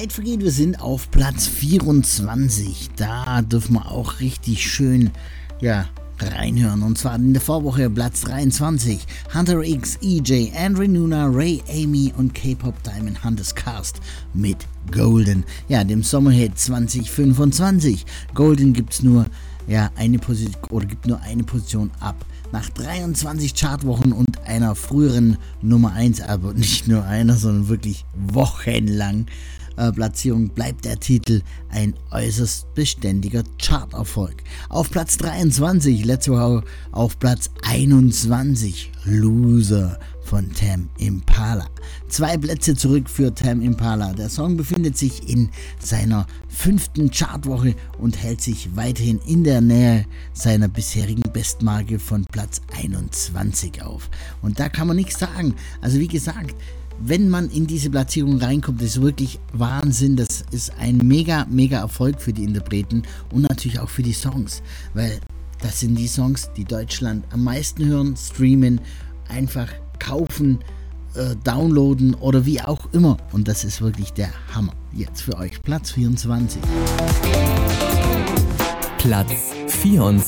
Zeit vergeht, wir sind auf Platz 24. Da dürfen wir auch richtig schön, reinhören. Und zwar in der Vorwoche Platz 23. Hunter X, EJ, Andre Nuna, Ray, Amy und K-Pop Diamond Hunters Cast mit Golden. Ja, dem Sommerhit 2025. Golden gibt's nur eine Position ab. Nach 23 Chartwochen und einer früheren Nummer 1, aber nicht nur einer, sondern wirklich wochenlang Platzierung, bleibt der Titel ein äußerst beständiger Charterfolg. Auf Platz 23, letzte Woche auf Platz 21, Loser von Tame Impala. 2 Plätze zurück für Tame Impala. Der Song befindet sich in seiner 5. Chartwoche und hält sich weiterhin in der Nähe seiner bisherigen Bestmarke von Platz 21 auf. Und da kann man nichts sagen. Also wie gesagt, wenn man in diese Platzierung reinkommt, ist wirklich Wahnsinn. Das ist ein mega Erfolg für die Interpreten und natürlich auch für die Songs, weil das sind die Songs, die Deutschland am meisten hören, streamen, einfach kaufen, downloaden oder wie auch immer. Und das ist wirklich der Hammer. Jetzt für euch Platz 24. Platz 24.